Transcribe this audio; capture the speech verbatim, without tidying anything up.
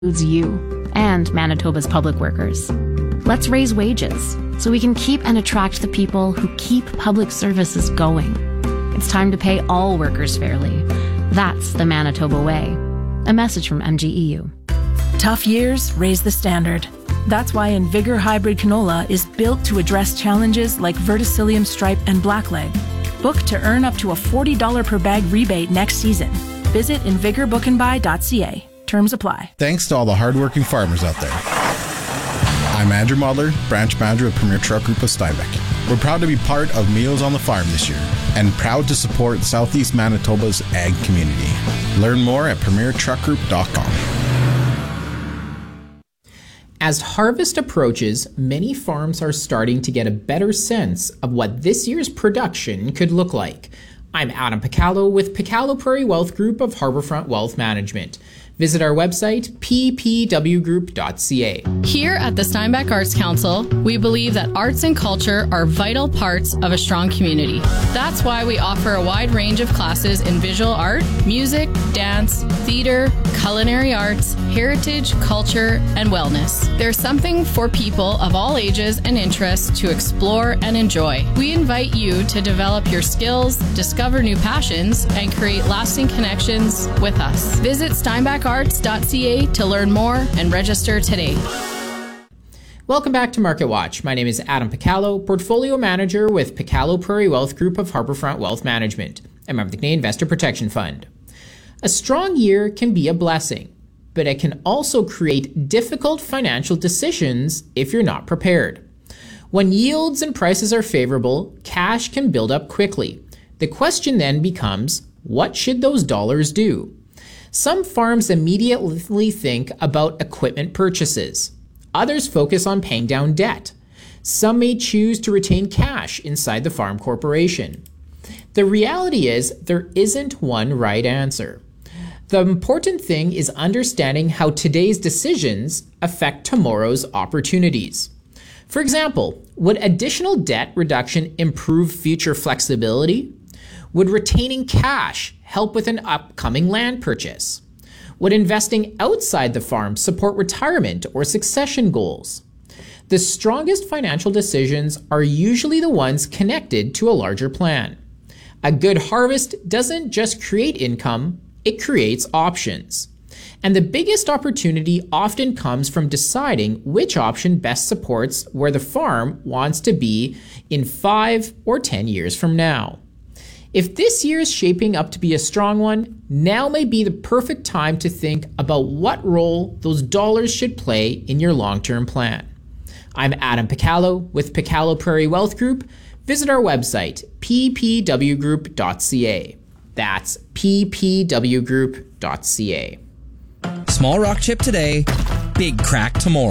includes you and Manitoba's public workers. Let's raise wages so we can keep and attract the people who keep public services going. It's time to pay all workers fairly. That's the Manitoba way. A message from M G E U. Tough years raise the standard. That's why Invigor Hybrid Canola is built to address challenges like verticillium stripe and blackleg. Book to earn up to a forty dollars per bag rebate next season. Visit invigor book and buy dot c a. Terms apply. Thanks to all the hardworking farmers out there. I'm Andrew Modler, branch manager of Premier Truck Group of Steinbeck. We're proud to be part of Meals on the Farm this year and proud to support Southeast Manitoba's ag community. Learn more at premier truck group dot com. As harvest approaches, many farms are starting to get a better sense of what this year's production could look like. I'm Adam Picallo with Picallo Prairie Wealth Group of Harbourfront Wealth Management. Visit our website, p p w group dot c a. Here at the Steinbeck Arts Council, we believe that arts and culture are vital parts of a strong community. That's why we offer a wide range of classes in visual art, music, dance, theater, culinary arts, heritage, culture, and wellness. There's something for people of all ages and interests to explore and enjoy. We invite you to develop your skills, discover new passions, and create lasting connections with us. Visit steinbeck arts dot c a to learn more and register today. Welcome back to Market Watch. My name is Adam Picallo, Portfolio Manager with Picallo Prairie Wealth Group of Harbourfront Wealth Management, a member of the Canadian Investor Protection Fund. A strong year can be a blessing, but it can also create difficult financial decisions if you're not prepared. When yields and prices are favorable, cash can build up quickly. The question then becomes, what should those dollars do? Some farms immediately think about equipment purchases. Others focus on paying down debt. Some may choose to retain cash inside the farm corporation. The reality is there isn't one right answer. The important thing is understanding how today's decisions affect tomorrow's opportunities. For example, would additional debt reduction improve future flexibility? Would retaining cash help with an upcoming land purchase? Would investing outside the farm support retirement or succession goals? The strongest financial decisions are usually the ones connected to a larger plan. A good harvest doesn't just create income, it creates options. And the biggest opportunity often comes from deciding which option best supports where the farm wants to be in five or ten years from now. If this year is shaping up to be a strong one, now may be the perfect time to think about what role those dollars should play in your long-term plan. I'm Adam Picallo with Picallo Prairie Wealth Group. Visit our website, p p w group dot c a. That's p p w group dot c a. Small rock chip today, big crack tomorrow.